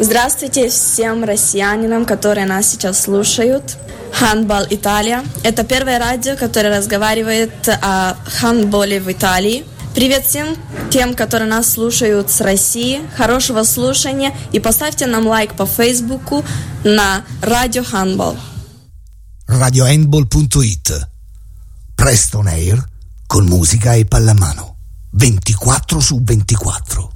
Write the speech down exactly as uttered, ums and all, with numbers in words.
Здравствуйте всем россиянам, которые нас сейчас слушают. Handball Italia – это первое радио, которое разговаривает о хандболе в Италии. Привет всем тем, которые нас слушают с России. Хорошего слушания и поставьте нам лайк по Фейсбуку на Radio Handball. radio handball punto it. Presto on air con musica e pallamano. ventiquattro su ventiquattro.